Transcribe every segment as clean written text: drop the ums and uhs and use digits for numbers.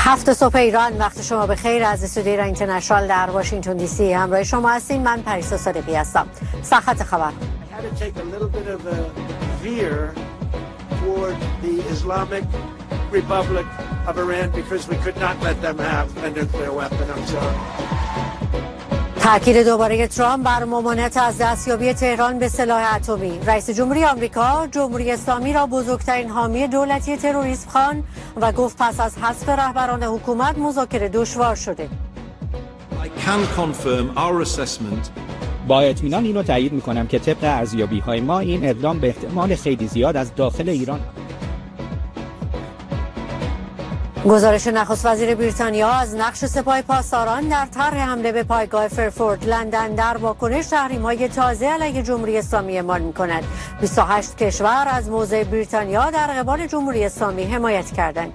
7 صبح ایران، وقت شما بخیر. از استودیو ایران اینترنشنال در واشنگتن دی سی همراه شما هستیم. من پریسا صادقی هستم. سرخط خبر. تأکید دوباره ترامپ بر ممانعت از دستیابی تهران به سلاح اتمی. رئیس جمهوری آمریکا جمهوری اسلامی را بزرگترین حامی دولتی تروریسم خواند و گفت پس از حذف رهبران حکومت مذاکره دشوار شده. با اطمینان اینو تایید می‌کنم که طبق ارزیابی‌های ما این اقدام به احتمال خیلی زیاد از داخل ایران. گزارش نخست وزیر بریتانیا از نقش سپاه پاسداران در طرح حمله به پایگاه فرفورد لندن در واکنش تحریم‌های تازه علیه جمهوری اسلامی اعمال می‌کند. 28 کشور از موضع بریتانیا در قبال جمهوری اسلامی حمایت کردند.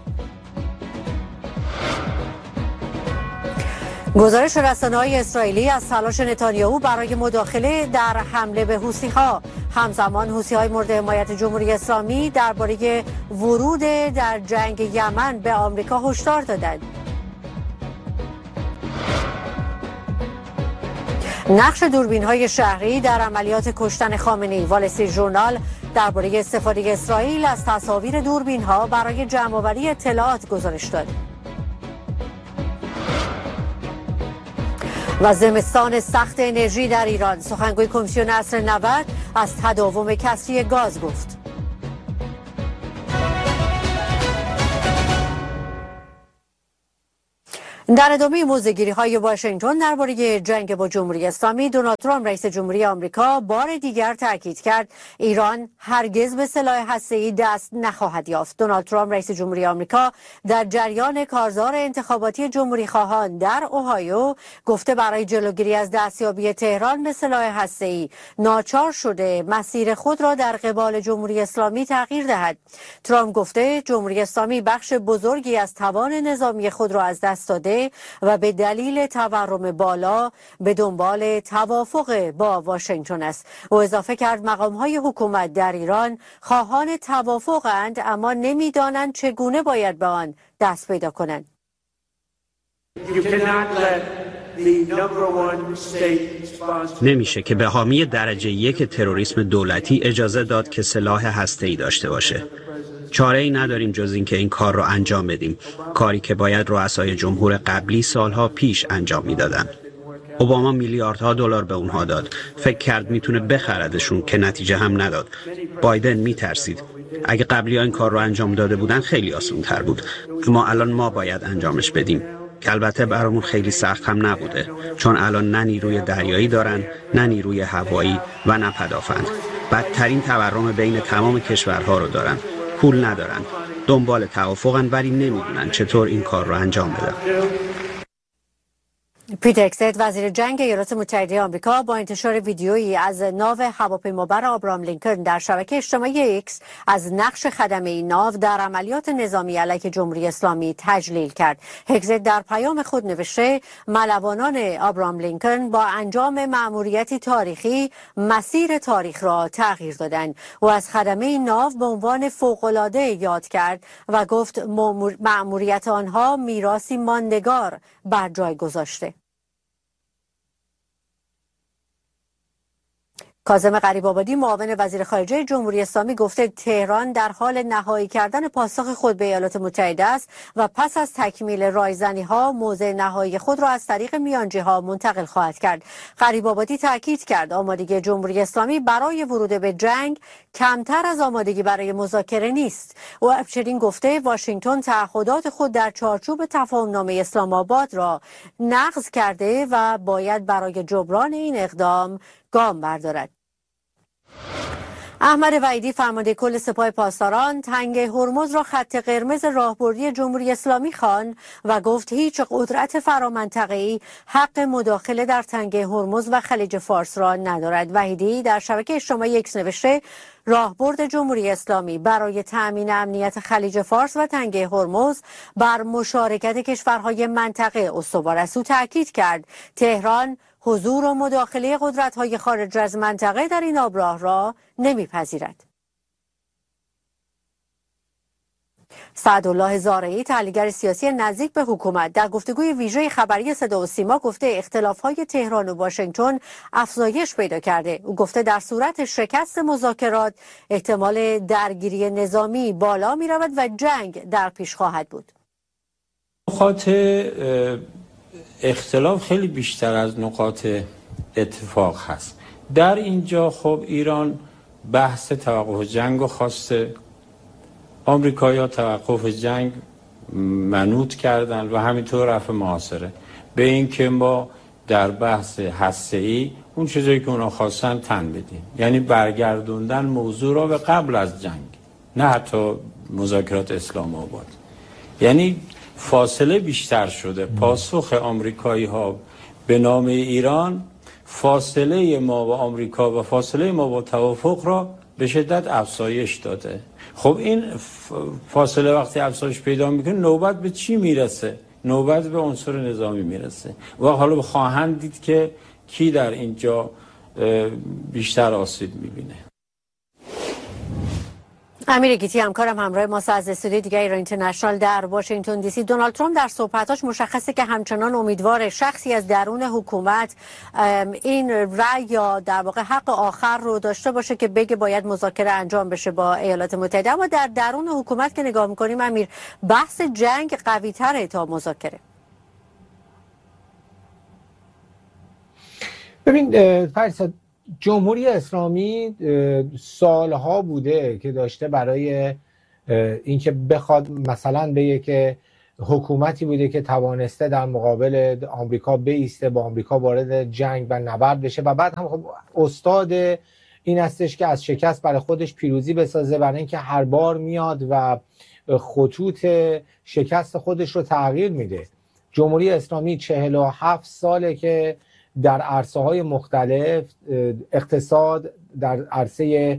گزارش رسانه‌های اسرائیلی از تلاش نتانیاهو برای مداخله در حمله به حوثی‌ها. همزمان حوثی‌های مورد حمایت جمهوری اسلامی درباره ورود در جنگ یمن به آمریکا هشدار دادند. نقش دوربین‌های شهری در عملیات کشتن خامنه‌ای. وال استریت ژورنال درباره استفاده اسرائیل از تصاویر دوربین‌ها برای جمع‌آوری اطلاعات گزارش داد. و زمستان سخت انرژی در ایران. سخنگوی کمیسیون عصر 90 از تداوم کسری گاز گفت. در ادامه موضع‌گیری‌های واشنگتن درباره جنگ با جمهوری اسلامی، دونالد ترامپ رئیس جمهوری آمریکا بار دیگر تاکید کرد ایران هرگز به سلاح هسته‌ای دست نخواهد یافت. دونالد ترامپ رئیس جمهوری آمریکا در جریان کارزار انتخاباتی جمهوری‌خواهان در اوهایو گفته برای جلوگیری از دستیابی تهران به سلاح هسته‌ای ناچار شده مسیر خود را در قبال جمهوری اسلامی تغییر دهد. ترامپ گفته جمهوری اسلامی بخش بزرگی از توان نظامی خود را از دست داده و به دلیل تورم بالا به دنبال توافق با واشنگتن است. او اضافه کرد مقام‌های حکومت در ایران خواهان توافقند اما نمی‌دانند چگونه باید به آن دست پیدا کنند. نمیشه که به حامی درجه 1 تروریسم دولتی اجازه داد که سلاح هسته‌ای داشته باشه. چاره‌ای نداریم جز این که این کار رو انجام بدیم، کاری که باید رؤسای جمهور قبلی سالها پیش انجام میدادن. اوباما میلیاردها دلار به اونها داد، فکر کرد میتونه بخردشون که نتیجه هم نداد. بایدن میترسید اگه قبلی‌ها این کار رو انجام داده بودن خیلی آسان‌تر بود، اما الان ما باید انجامش بدیم. که البته برامون خیلی سخت هم نبوده، چون الان نه نیروی دریایی دارن، نه نیروی هوایی و نه پدافند. بدترین تورم بین تمام کشورها رو دارن. پول ندارن، دنبال توافقن ولی نمیدونن چطور این کار رو انجام بدن. پیت هگست وزیر جنگ ایالات متحده آمریکا با انتشار ویدیویی از ناو هواپیمابر آبراهام لینکلن در شبکه اجتماعی ایکس از نقش خدمه این ناو در عملیات نظامی علیه جمهوری اسلامی تجلیل کرد. هگست در پیام خود نوشته ملوانان آبراهام لینکلن با انجام مأموریتی تاریخی مسیر تاریخ را تغییر دادند. او از خدمه این ناو به عنوان فوق‌العاده یاد کرد و گفت مأموریت آنها میراثی ماندگار بر جای گذاشته. کاظم غریب‌آبادی معاون وزیر خارجه جمهوری اسلامی گفته تهران در حال نهایی کردن پاسخ خود به ایالات متحده است و پس از تکمیل رایزنی‌ها موضع نهایی خود را از طریق میانجی‌ها منتقل خواهد کرد. غریب‌آبادی تاکید کرد آمادگی جمهوری اسلامی برای ورود به جنگ کمتر از آمادگی برای مذاکره نیست. او همچنین گفته واشنگتن تعهدات خود در چارچوب تفاهم‌نامه اسلام آباد را نقض کرده و باید برای جبران این اقدام گام بردارد. احمد وحیدی فرمانده کل سپاه پاسداران تنگ هرمز را خط قرمز راهبردی جمهوری اسلامی خواند و گفت هیچ قدرت فرامنطقه‌ای حق مداخله در تنگ هرمز و خلیج فارس را ندارد. وحیدی در شبکه اجتماعی ایکس نوشته راهبرد جمهوری اسلامی برای تأمین امنیت خلیج فارس و تنگ هرمز بر مشارکت کشورهای منطقه استوار است. او تاکید کرد تهران حضور و مداخله قدرت‌های خارج از منطقه در این آبراه را نمی‌پذیرد. سعدالله زارعی، تحلیلگر سیاسی نزدیک به حکومت، در گفتگوی ویژه خبری صدا و سیما گفته اختلاف‌های تهران و واشنگتن افزایش پیدا کرده. او گفته در صورت شکست مذاکرات احتمال درگیری نظامی بالا می‌رود و جنگ در پیش خواهد بود. نقاط اختلاف خیلی بیشتر از نقاط اتفاق هست. در اینجا خب ایران بحث توقف جنگ رو خواسته، آمریکایی‌ها توقف جنگ منوط کردن و همینطور رفع محاصره به این که ما در بحث هسته‌ای اون چیزایی که اونا خواستن تن بدیم، یعنی برگردوندن موضوع را به قبل از جنگ، نه حتی مذاکرات اسلام آباد. یعنی فاصله بیشتر شده. پاسخ آمریکایی‌ها به نام ایران فاصله ما با آمریکا و فاصله ما با توافق را به شدت افزایش داده. خب این فاصله وقتی افزایش پیدا میکنه نوبت به چی میرسه؟ نوبت به عنصر نظامی میرسه و حالا خواهند دید که کی در اینجا بیشتر آسیب میبینه. امیر گیتی همکارم همراه ما از استودیوی دیگه ایران اینترنشنال در واشنگتن دی سی. دونالد ترامپ در صحبتاش مشخصه که همچنان امیدوار شخصی از درون حکومت این رأی یا در واقع حق آخر رو داشته باشه که بگه باید مذاکره انجام بشه با ایالات متحده. اما در درون حکومت که نگاه می‌کنیم امیر، بحث جنگ قوی‌تره تا مذاکره. ببین فریسا، جمهوری اسلامی سالها بوده که داشته برای اینکه بخواد مثلا بگه که حکومتی بوده که توانسته در مقابل آمریکا بایسته، با آمریکا وارد جنگ و نبرد بشه و بعد هم خب استاد این هستش که از شکست برای خودش پیروزی بسازه، برای اینکه هر بار میاد و خطوط شکست خودش رو تغییر میده. جمهوری اسلامی 47 ساله که در عرصه‌های مختلف، اقتصاد، در عرصه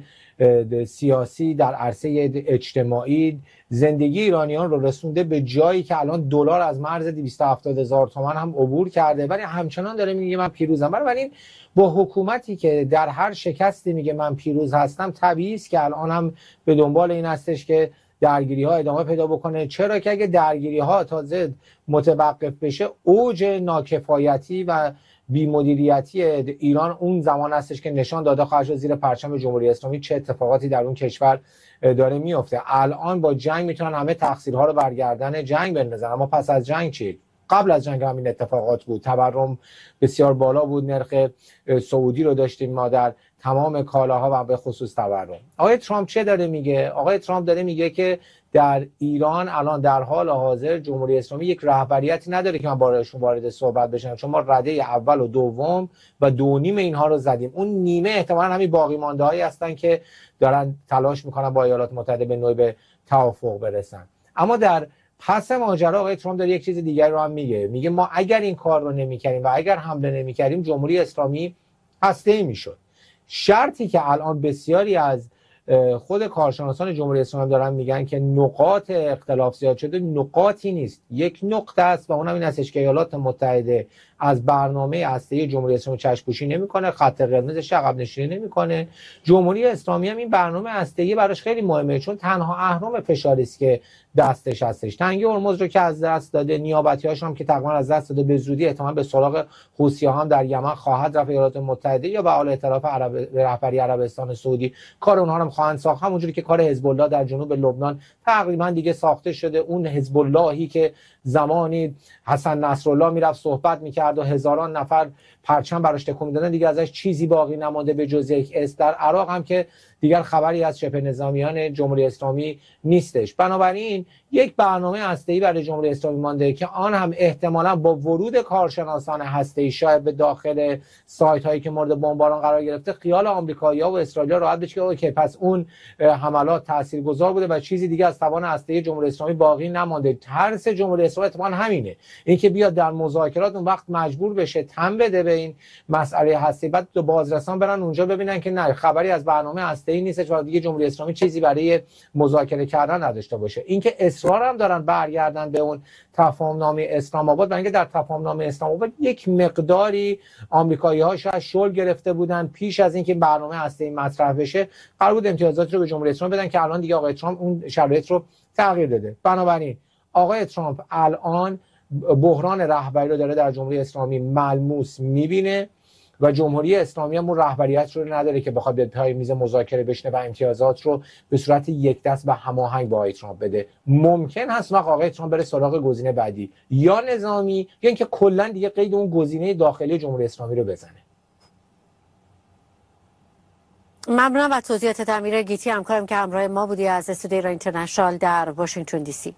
سیاسی، در عرصه اجتماعی، زندگی ایرانیان رو رسونده به جایی که الان دلار از مرز 270,000 تومان هم عبور کرده، ولی همچنان داره میگه من پیروزم. بنابراین با حکومتی که در هر شکستی میگه من پیروز هستم، طبیعی است که الان هم به دنبال این هستش که درگیری ها ادامه پیدا بکنه. چرا که اگه درگیری ها تازه متوقف بشه، اوج ناکفایتی و بی‌مدیریتی ایران اون زمان هستش که نشان داده خواهد شد زیر پرچم جمهوری اسلامی چه اتفاقاتی در اون کشور داره میفته. الان با جنگ میتونن همه تقصیرها رو برگردن جنگ بندازن، اما پس از جنگ چی؟ قبل از جنگ همین اتفاقات بود. تورم بسیار بالا بود، نرخ سعودی رو داشتیم ما در تمام کالاها و به خصوص تورم. آقای ترامپ چه داره میگه؟ آقای ترامپ داره میگه که در ایران الان در حال حاضر جمهوری اسلامی یک رهبریتی نداره که من بارشون وارد صحبت بشم، چون ما رده اول و دوم و 2.5 اینها رو زدیم. اون نیمه احتمالاً همین باقی مانده هایی هستن که دارن تلاش میکنن با ایالات متحده به نوعی به توافق برسن. اما در پس ماجرا آقای ترامپ داره یک چیز دیگری رو هم میگه ما اگر این کار رو نمی‌کردیم و اگر حمله نمی‌کردیم جمهوری اسلامی هسته‌ای میشد. شرطی که الان بسیاری از خود کارشناسان جمهوری اسلامی دارن میگن که نقاط اختلاف زیاد شده، نقاطی نیست، یک نقطه است و اونم این هستش که ایالات متحده از برنامه هسته‌ای جمهوری اسلامی چشم‌پوشی نمی‌کنه، خط قرمزش عقب نشینی نمی‌کنه. جمهوری اسلامی هم این برنامه هسته‌ای براش خیلی مهمه، چون تنها اهرم فشاری است که دستش هستش. تنگه هرمز رو که از دست داده، نیابتی‌هاش هم که تقریبا از دست داده، به زودی احتمال به سراغ حوثی‌ها هم در یمن خواهد رفت. ایالات متحده یا به اعلی ائتلاف رهبری عربستان سعودی کار اونها هم خواهند ساخت، همونجوری که کار حزب الله در جنوب لبنان تقریبا دیگه ساخته شده. اون حزب اللهی که زمانی حسن نصرالله میرفت صحبت میکرد و هزاران نفر پرچم براش تکون میدادن، دیگه ازش چیزی باقی نمانده به جز یک اسم. در عراق هم که دیگر خبری از شبه نظامیان جمهوری اسلامی نیستش. بنابراین یک برنامه هسته‌ای برای جمهوری اسلامی مانده که آن هم احتمالاً با ورود کارشناسان هسته‌ای شاید به داخل سایت هایی که مورد بمباران قرار گرفته، خیال آمریکایی‌ها و اسرائیل راحت بشه که پس اون حملات تاثیرگذار بوده و چیزی دیگه از توان هسته‌ای جمهوری اسلامی باقی نمانده. ترس جمهوری اسلامی احتمالاً همینه، اینکه بیاد در مذاکرات اون وقت مجبور بشه تن بده به این مسئله هسته‌ای، بعد دو بازرسان برن اونجا ببینن که نه خبری از برنامه هسته‌ای هسته‌ای نیستش و دیگه جمهوری اسلامی چیزی برای مذاکره کردن نداشته باشه. اینکه اصرار هم دارن برگردن به اون تفاهم‌نامه اسلام آباد، برای اینکه در تفاهم‌نامه اسلام آباد یک مقداری آمریکایی‌ها شاید شل گرفته بودن پیش از اینکه برنامه هسته‌ای مطرح بشه، قرار بود امتیازات رو به جمهوری اسلامی بدن که الان دیگه آقای ترامپ اون شرایط رو تغییر داده. بنابراین آقای ترامپ الان بحران رهبری رو داره در جمهوری اسلامی ملموس می‌بینه و جمهوری اسلامی هم اون رهبریت رو نداره که بخواد به پای میز مذاکره بشینه و امتیازات رو به صورت یک دست و هماهنگ با آقای ترامپ بده. ممکن هست وقت آقای ترامپ بره سراغ گزینه بعدی، یا نظامی یا اینکه کلا دیگه قید اون گزینه داخلی جمهوری اسلامی رو بزنه. ممنونم از توضیحات امیر گیتی، همکارم که همراه ما بودی از استودیو ایران اینترنشنال در واشنگتن دی سی.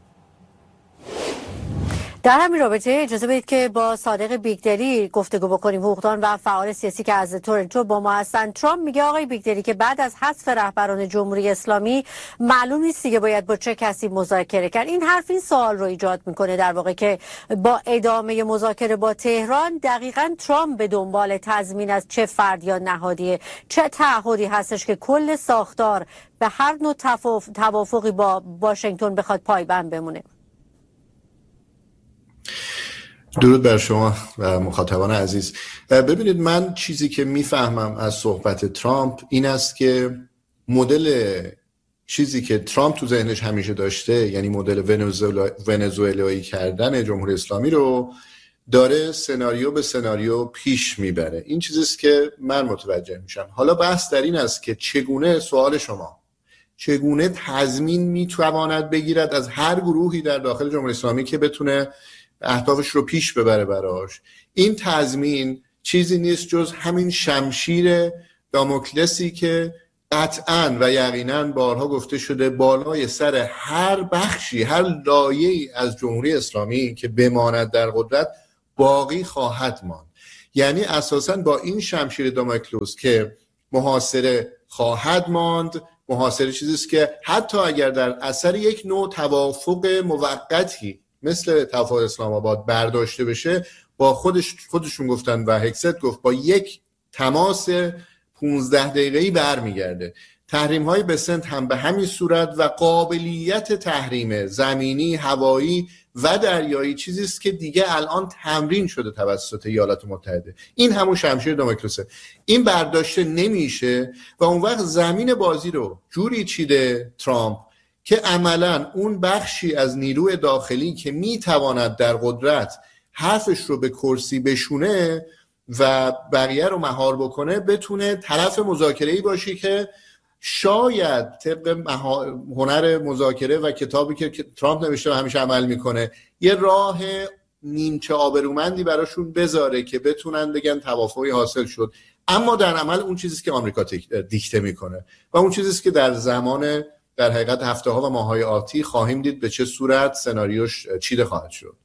در همین رابطه اجازه بدید که با صادق بیگدری گفتگو بکنیم، حقوقدان و فعال سیاسی که از تورنتو با ما هستن. ترامپ میگه آقای بیگدری که بعد از حذف رهبران جمهوری اسلامی معلوم نیست دیگه باید با چه کسی مذاکره کرد. این حرف این سوال رو ایجاد میکنه در واقع که با ادامه مذاکره با تهران دقیقاً ترامپ به دنبال تضمین از چه فرد یا نهادیه، چه تعهدی هستش که کل ساختار به هر نوع توافقی با واشنگتن بخواد پایبند بمونه. درود بر شما و مخاطبان عزیز. ببینید، من چیزی که میفهمم از صحبت ترامپ این است که مدل چیزی که ترامپ تو ذهنش همیشه داشته، یعنی مدل ونزوئلایی کردن جمهوری اسلامی رو داره سناریو به سناریو پیش میبره. این چیزیست که من متوجه میشم. حالا بحث در این است که چگونه، سوال شما، چگونه تضمین میتواند بگیرد از هر گروهی در داخل جمهوری اسلامی که بتونه اهدافش رو پیش ببره براش. این تضمین چیزی نیست جز همین شمشیر داموکلسی که قطعاً و یقیناً بارها گفته شده بالای سر هر بخشی، هر لایه‌ای از جمهوری اسلامی که بماند در قدرت باقی خواهد ماند. یعنی اساساً با این شمشیر داموکلس که محاصره خواهد ماند، محاصره چیزیست که حتی اگر در اثر یک نوع توافق موقتی مثل توافق اسلام آباد برداشته بشه، با خودشون گفتن و هکست گفت با یک تماس 15 دقیقه‌ای برمیگرده. تحریم‌های به سند هم به همین صورت و قابلیت تحریم زمینی، هوایی و دریایی چیزی است که دیگه الان تمرین شده توسط ایالات متحده. این همون شمشیر داموکلسه. این برداشته نمیشه و اون وقت زمین بازی رو جوری چیده ترامپ که عملاً اون بخشی از نیروی داخلی که میتواند در قدرت حرفش رو به کرسی بشونه و بقیه رو مهار بکنه، بتونه طرف مذاکره‌ای باشی که شاید طبق هنر مذاکره و کتابی که ترامپ نوشته و همیشه عمل میکنه یه راه نیمچه آبرومندی براشون بذاره که بتونن بگن توافقی حاصل شد. اما در عمل اون چیزیست که آمریکا دیکته میکنه و اون چیزیست که در حقیقت هفته ها و ماه های آتی خواهیم دید به چه صورت سناریوش چیده خواهد شد.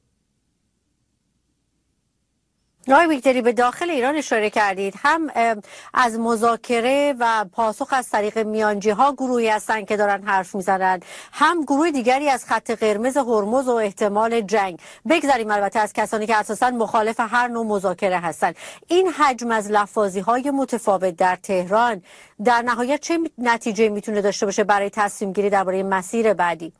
آقای بیگدری، به داخل ایران اشاره کردید، هم از مذاکره و پاسخ از طریق میانجی ها گروهی هستن که دارن حرف میزنن، هم گروه دیگری از خط قرمز هرمز و احتمال جنگ. بگذاریم البته از کسانی که اساسا مخالف هر نوع مذاکره هستن. این حجم از لفاظی های متفاوت در تهران در نهایت چه نتیجه میتونه داشته باشه برای تصمیم گیری درباره مسیر بعدی؟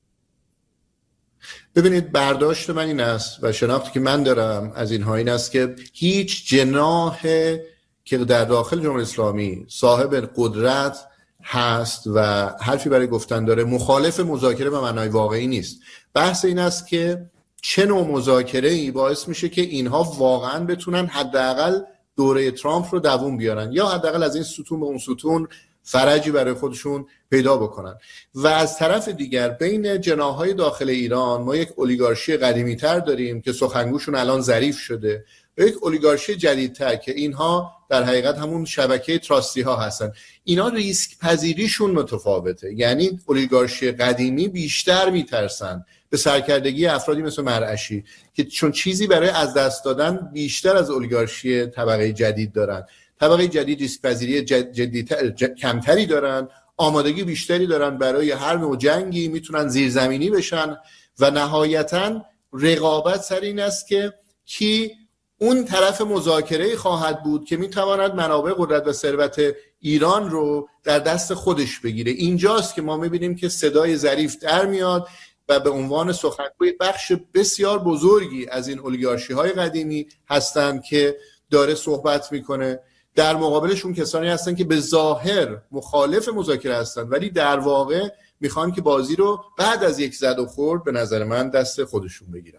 ببینید، برداشت من این است و شناختی که من دارم از اینها این است که هیچ جناح که در داخل جمهوری اسلامی صاحب قدرت هست و حرفی برای گفتن داره مخالف مذاکره به معنای واقعی نیست. بحث این است که چه نوع مذاکره‌ای باعث میشه که اینها واقعا بتونن حداقل دوره ترامپ رو دووم بیارن یا حداقل از این ستون به اون ستون فرجی برای خودشون پیدا بکنن. و از طرف دیگر بین جناح‌های داخل ایران ما یک اولیگارشی قدیمی‌تر داریم که سخنگوشون الان ظریف شده و یک اولیگارشی جدیدتر که اینها در حقیقت همون شبکه تراستی ها هستن. اینا ریسک پذیریشون متفاوته. یعنی اولیگارشی قدیمی بیشتر میترسن به سرکردگی افرادی مثل مرعشی که چون چیزی برای از دست دادن بیشتر از اولیگارشی طبقه جدید دارن. طبقه جدید ریسک پذیری کمتری دارن، آمادگی بیشتری دارن برای هر نوع جنگی، میتونن زیرزمینی بشن و نهایتاً رقابت سر این است که کی اون طرف مذاکره خواهد بود که میتواند منابع قدرت و ثروت ایران رو در دست خودش بگیره. اینجاست که ما میبینیم که صدای ظریف در میاد و به عنوان سخنگوی بخش بسیار بزرگی از این اولیگارشی های قدیمی هستند که داره صحبت میکنه. در مقابلشون کسانی هستن که به ظاهر مخالف مذاکره هستن ولی در واقع میخوان که بازی رو بعد از یک زد و خورد به نظر من دست خودشون بگیرن.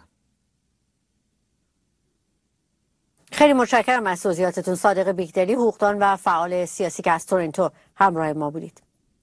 خیلی متشکرم از توضیحاتتون. صادق بیگدلی، حقوقدان و فعال سیاسی که از تورنتو همراه ما بودید.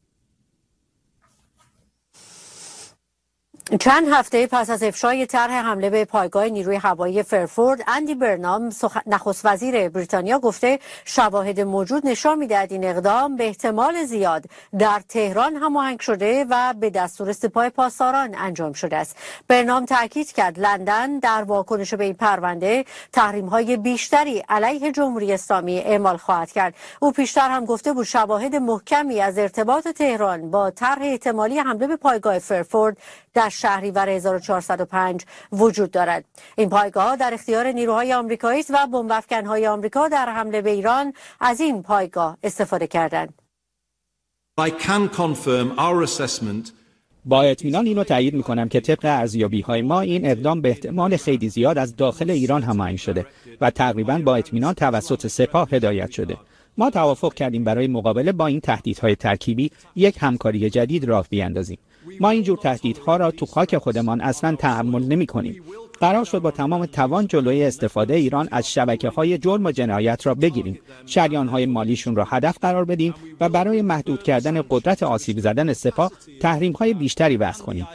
چند هفته پس از افشای طرح حمله به پایگاه نیروی هوایی فرفورد، اندی برنام نخست وزیر بریتانیا گفته شواهد موجود نشان می‌دهد این اقدام به احتمال زیاد در تهران هماهنگ شده و به دستور سپاه پاسداران انجام شده است. برنام تاکید کرد لندن در واکنش به این پرونده تحریم‌های بیشتری علیه جمهوری اسلامی اعمال خواهد کرد. او پیشتر هم گفته بود شواهد محکمی از ارتباط تهران با طرح احتمالی حمله به پایگاه فرفورد در شهریور 1405 وجود دارد. این پایگاه در اختیار نیروهای آمریکایی است و بمب افکن‌های آمریکا در حمله به ایران از این پایگاه استفاده کردند. با اطمینان اینو تایید میکنم که طبق ارزیابی‌های ما این اقدام به احتمال خیلی زیاد از داخل ایران هماهنگ شده و تقریبا با اطمینان توسط سپاه هدایت شده. ما توافق کردیم برای مقابله با این تهدیدهای ترکیبی یک همکاری جدید راه بیاندازیم. ما اینجور تهدیدها را تو خاک خودمان اصلا تحمل نمی‌کنیم. قرار شد با تمام توان جلوی استفاده ایران از شبکه‌های جرم و جنایت را بگیریم، شریان‌های مالیشون را هدف قرار بدیم و برای محدود کردن قدرت آسیب زدن سپاه تحریم‌های بیشتری وضع کنیم.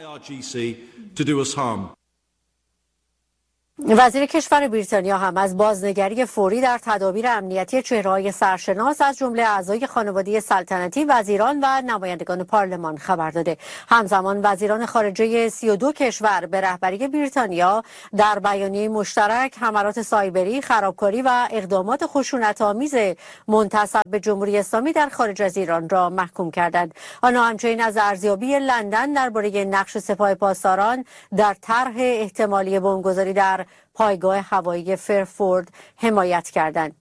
وزیر کشور بریتانیا هم از بازنگری فوری در تدابیر امنیتی چهره‌های سرشناس از جمله اعضای خانواده سلطنتی، وزیران و نمایندگان پارلمان خبر داده. همزمان وزیران خارجه 32 کشور به رهبری بریتانیا در بیانیه مشترک حملات سایبری، خرابکاری و اقدامات خشونت‌آمیز منتسب به جمهوری اسلامی در خارج از ایران را محکوم کردند. آنها همچنین از ارزیابی لندن درباره نقش سپاه پاسداران در طرح احتمالی بمبگذاری در پایگاه هوایی فرفورد حمایت کردند.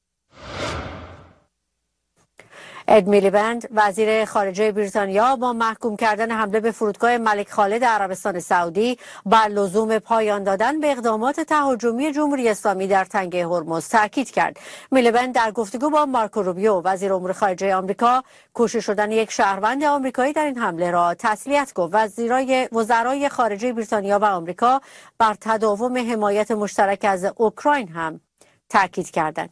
اد میلیبند وزیر خارجه بریتانیا با محکوم کردن حمله به فرودگاه ملک خالد عربستان سعودی بر لزوم پایان دادن به اقدامات تهاجمی جمهوری اسلامی در تنگه هرمز تاکید کرد. میلیبند در گفتگو با مارکو روبیو وزیر امور خارجه آمریکا کشته شدن یک شهروند آمریکایی در این حمله را تسلیت گفت. وزرای خارجه بریتانیا و آمریکا بر تداوم حمایت مشترک از اوکراین هم تاکید کردند.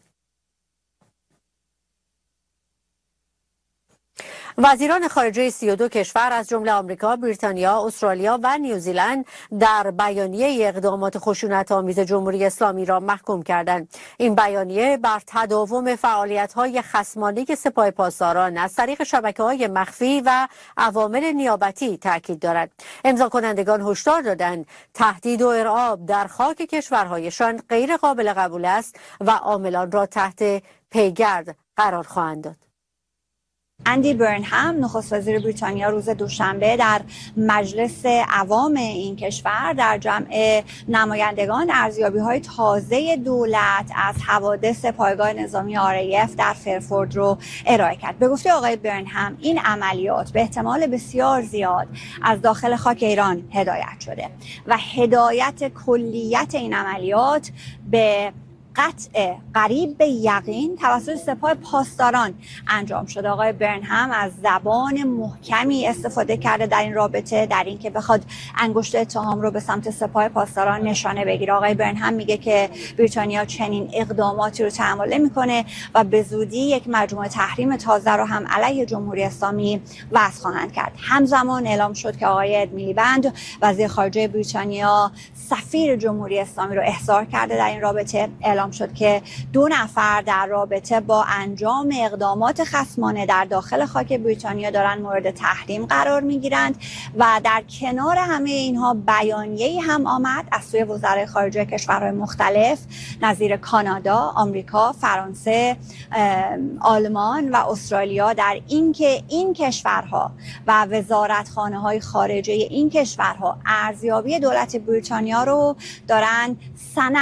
وزیران خارجه 32 کشور از جمله آمریکا، بریتانیا، استرالیا و نیوزیلند در بیانیه اقدامات خشونت‌آمیز جمهوری اسلامی را محکوم کردند. این بیانیه بر تداوم فعالیت‌های خصمانه سپاه پاسداران از طریق شبکه‌های مخفی و عوامل نیابتی تاکید دارد. امضا کنندگان هشدار دادند تهدید و ارعاب در خاک کشورهایشان غیر قابل قبول است و عاملان را تحت پیگرد قرار خواهند داد. اندی برنهام نخست وزیر بریتانیا روز دوشنبه در مجلس عوام این کشور در جمع نمایندگان ارزیابی‌های تازه دولت از حوادث پایگاه نظامی RAF در فرفورد رو ارائه کرد. به گفته آقای برنهام این عملیات به احتمال بسیار زیاد از داخل خاک ایران هدایت شده و هدایت کلیت این عملیات به قطع قریب به یقین توسط سپاه پاسداران انجام شده. آقای برنهام از زبان محکمی استفاده کرده در این رابطه، در اینکه بخواد انگشت اتهام رو به سمت سپاه پاسداران نشانه بگیره. آقای برنهام میگه که بریتانیا چنین اقداماتی رو تحمل نمی‌کنه و به زودی یک مجموعه تحریم تازه رو هم علیه جمهوری اسلامی وضع خواهند کرد. همزمان اعلام شد که آقای اد میلیبند وزیر خارجه بریتانیا سفیر جمهوری اسلامی رو احضار کرده در این رابطه. اعلام شد که 2 نفر در رابطه با انجام اقدامات خصمانه در داخل خاک بریتانیا دارن مورد تحریم قرار میگیرند و در کنار همه اینها بیانیه‌ای هم آمد از سوی وزرای خارجه کشورهای مختلف نظیر کانادا، آمریکا، فرانسه، آلمان و استرالیا در اینکه این کشورها و وزارتخانه‌های خارجه این کشورها ارزیابی دولت بریتانیا رو دارن سند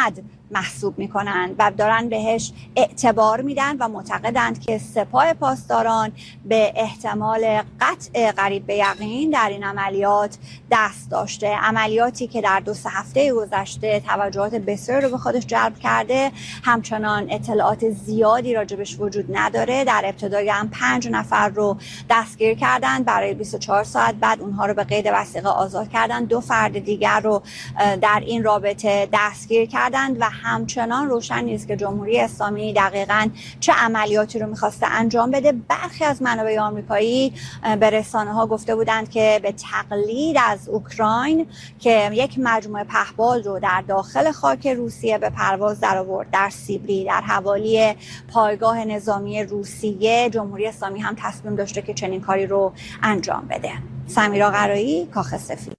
محسوب میکنند و دارن بهش اعتبار میدن و معتقدند که سپاه پاسداران به احتمال قطع قریب به یقین در این عملیات دست داشته. عملیاتی که در 2-3 هفته گذشته توجهات بسیار رو به خودش جلب کرده، همچنان اطلاعات زیادی راجبش وجود نداره. در ابتدای هم 5 نفر رو دستگیر کردن، برای 24 ساعت بعد اونها رو به قید وثیقه آزاد کردن. 2 فرد دیگر رو در این رابطه دستگیر کردند و همچنان روشن نیست که جمهوری اسلامی دقیقاً چه عملیاتی رو می‌خواسته انجام بده. برخی از منابع آمریکایی به رسانه‌ها گفته بودند که به تقلید از اوکراین که یک مجموعه پهپاد رو در داخل خاک روسیه به پرواز درآورد در سیبری در حوالی پایگاه نظامی روسیه، جمهوری اسلامی هم تصمیم داشته که چنین کاری رو انجام بده. سمیرا قرایی، کاخ سفید.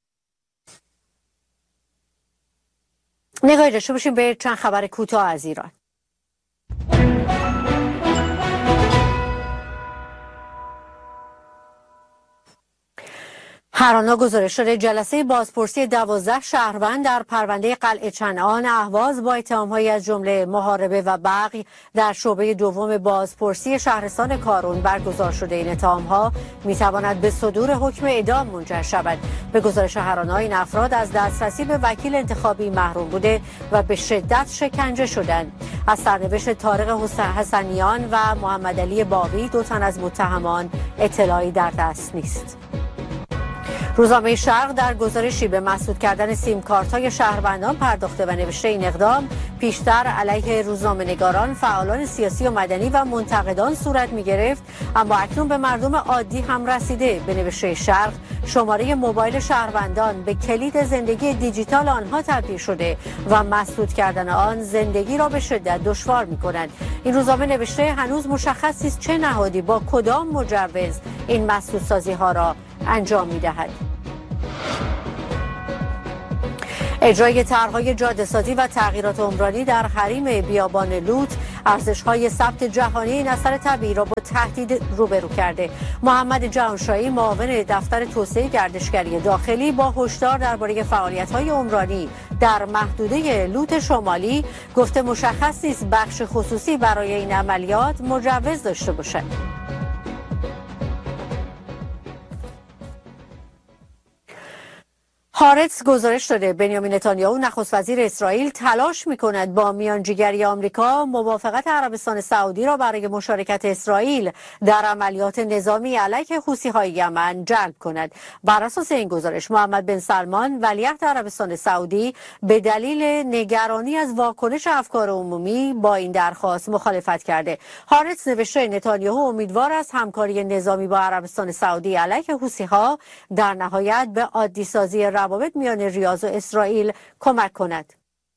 نگاهی داشته باشیم به چند خبر کوتاه از ایران. هر آن گزارش شده جلسه بازپرسی 12 شهروند در پرونده قلعه چنعان اهواز با اتهام‌هایی از جمله محاربه و بغی در شعبه دوم بازپرسی شهرستان کارون برگزار شده. این اتهام‌ها می‌تواند به صدور حکم اعدام منجر شود. به گزارش هر آن این افراد از دسترسی به وکیل انتخابی محروم بوده و به شدت شکنجه شدند. از سرنوشت طارق حسنیان و محمد علی باقی 2 تن از متهمان اطلاعی در دست نیست. روزنامه شرق در گزارشی به مسدود کردن سیم کارت‌های شهروندان پرداخته و نوشته این اقدام پیشتر علیه روزنامه‌نگاران، فعالان سیاسی و مدنی و منتقدان صورت می‌گرفت، اما اکنون به مردم عادی هم رسیده. به نوشته شرق شماره موبایل شهروندان به کلید زندگی دیجیتال آنها تبدیل شده و مسدود کردن آن زندگی را به شدت دشوار می‌کند. این روزنامه نوشته هنوز مشخص نیست چه نهادی با کدام مجوز این مسدودسازی‌ها را انجام می‌دهد. اجرای طرح‌های جاده‌سازی و تغییرات عمرانی در حریم بیابان لوط ارزش‌های ثبت جهانی این اثر طبیعی را با تهدید روبرو کرده. محمد جهانشاهی معاون دفتر توسعه گردشگری داخلی با هشدار درباره فعالیت‌های عمرانی در محدوده لوط شمالی گفته مشخص نیست بخش خصوصی برای این عملیات مجوز داشته باشد. هارتز گزارش داده بنیامین نتانیاهو نخست وزیر اسرائیل تلاش می‌کند با میانجیگری آمریکا موافقت عربستان سعودی را برای مشارکت اسرائیل در عملیات نظامی علیه حوثی‌های یمن جلب کند. بر اساس این گزارش محمد بن سلمان ولیعهد عربستان سعودی به دلیل نگرانی از واکنش افکار عمومی با این درخواست مخالفت کرده. هارتز نوشته نتانیاهو امیدوار است همکاری نظامی با عربستان سعودی علیه حوثی‌ها در نهایت به عادی‌سازی روابط میان ریاض و اسرائیل کمک کند.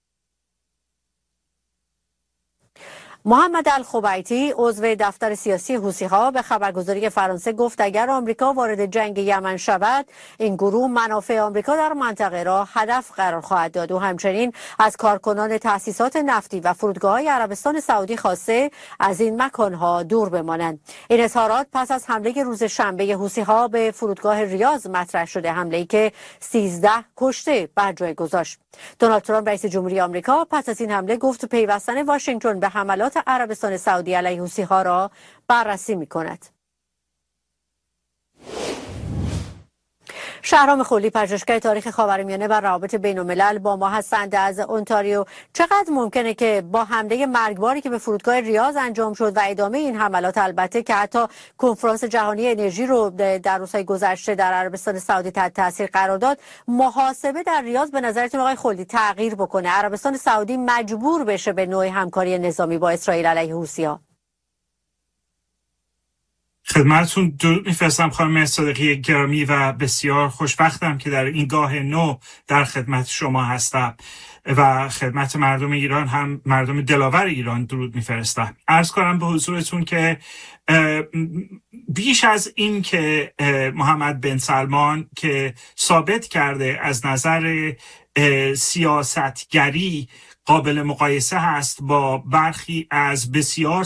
محمد الخبیتی عضو دفتر سیاسی حوثی‌ها به خبرگزاری فرانسه گفت اگر آمریکا وارد جنگ یمن شود این گروه منافع آمریکا در منطقه را هدف قرار خواهد داد و همچنین از کارکنان تأسیسات نفتی و فرودگاه‌های عربستان سعودی خواسته از این مکانها دور بمانند. این اظهارات پس از حمله روز شنبه حوثی‌ها به فرودگاه ریاض مطرح شده، حمله‌ای که 13 کشته بر جای گذاشت. دونالد ترامپ رئیس جمهوری آمریکا پس از این حمله گفت پیوستن واشنگتن به حملات عربستان سعودی علیه حوثی‌ها را بررسی می‌کند. شهرام خلی، پژوهشگر تاریخ خاورمیانه و روابط بین‌الملل با ما هستند از اونتاریو. چقدر ممکنه که با حمله مرگباری که به فرودگاه ریاض انجام شد و ادامه این حملات، البته که حتی کنفرانس جهانی انرژی رو در روزهای گذشته در عربستان سعودی تحت تاثیر قرار داد، محاسبه در ریاض به نظرتون آقای خلی تغییر بکنه، عربستان سعودی مجبور بشه به نوعی همکاری نظامی با اسرائیل علیه حوثی‌ها؟ خدمتتون درود می‌فرستم خانم صادقی گرامی و بسیار خوشبختم که در این گاه نو در خدمت شما هستم و خدمت مردم ایران هم مردم دلاور ایران درود می‌فرستم. عرض کنم به حضورتون که بیش از این که محمد بن سلمان که ثابت کرده از نظر سیاستگری قابل مقایسه هست با برخی از بسیار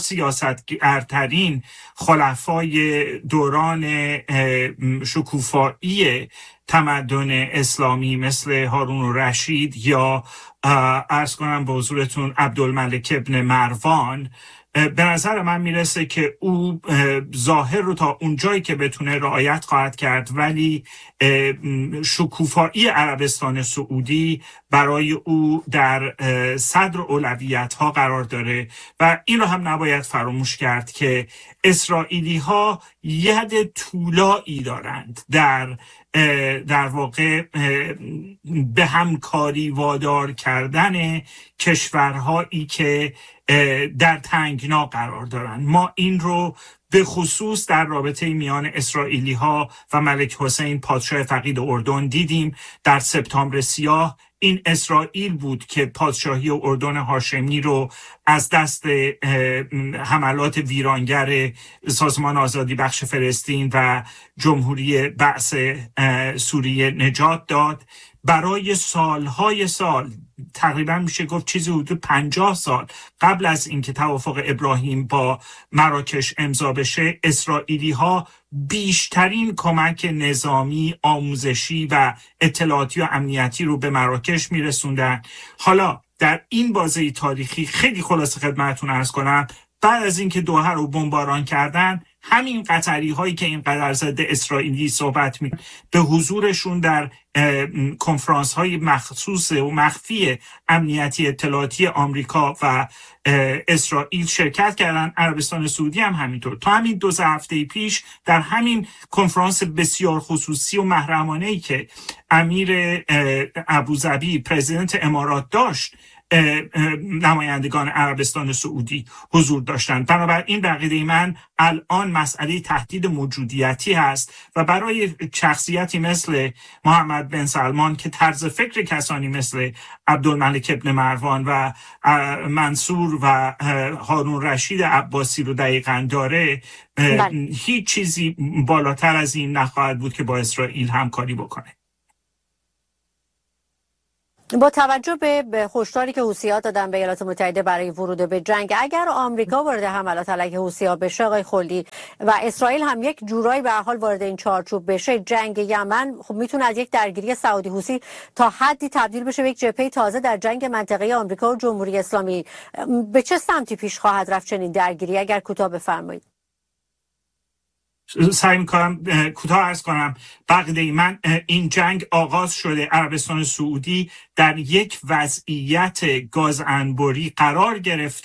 سیاستگرترین خلفای دوران شکوفایی تمدن اسلامی مثل هارون الرشید یا عرض کنم به حضورتون عبدالملک ابن مروان، به نظر من میرسه که او ظاهر رو تا اونجایی که بتونه رعایت خواهد کرد، ولی شکوفایی عربستان سعودی برای او در صدر اولویت ها قرار داره و این رو هم نباید فراموش کرد که اسرائیلی ها ید طولایی دارند در واقع به همکاری وادار کردن کشورهایی که در تنگنا قرار دارند. ما این رو به خصوص در رابطه میان اسرائیلی ها و ملک حسین پادشاه فقید اردن دیدیم. در سپتامبر سیاه این اسرائیل بود که پادشاهی اردن هاشمی رو از دست حملات ویرانگر سازمان آزادی بخش فلسطین و جمهوری بعث سوریه نجات داد. برای سالهای سال، تقریبا میشه گفت چیزی حدود 50 سال قبل از اینکه توافق ابراهیم با مراکش امضا بشه، اسرائیلی ها بیشترین کمک نظامی، آموزشی و اطلاعاتی و امنیتی رو به مراکش میرسوندن. حالا در این بازه تاریخی خیلی خلاصه خدمتتون عرض کنم، بعد از اینکه دوحه رو بمباران کردن، همین قطری هایی که اینقدر ضد اسرائیلی صحبت می به حضورشون در کنفرانس های مخصوص و مخفی امنیتی اطلاعاتی آمریکا و اسرائیل شرکت کردن. عربستان سعودی هم همینطور. تا همین 2 هفته پیش در همین کنفرانس بسیار خصوصی و محرمانه‌ای که امیر ابوظبی پرزیدنت امارات داشت، نمایندگان عربستان سعودی حضور داشتند. بنابراین بقیده من الان مسئله تهدید موجودیتی هست و برای شخصیتی مثل محمد بن سلمان که طرز فکر کسانی مثل عبدالملک ابن مروان و منصور و هارون رشید عباسی رو دقیقاً داره، هیچ چیزی بالاتر از این نخواهد بود که با اسرائیل همکاری بکنه. با توجه به هشداری که حوثی‌ها دادن به ایالات متحده برای ورود به جنگ، اگر آمریکا وارد حملات علیه حوثی‌ها بشه آقای خلدی و اسرائیل هم یک جورایی به هر حال وارد این چارچوب بشه، جنگ یمن خب میتونه از یک درگیری سعودی حوثی تا حدی تبدیل بشه به یک جبهه تازه در جنگ منطقه‌ای آمریکا و جمهوری اسلامی. به چه سمتی پیش خواهد رفت چنین درگیری؟ اگر کوتاه بفرمایید. سعی میکنم کوتاه عرض کنم. بقیده من، این جنگ آغاز شده. عربستان سعودی در یک وضعیت گازانباری قرار گرفته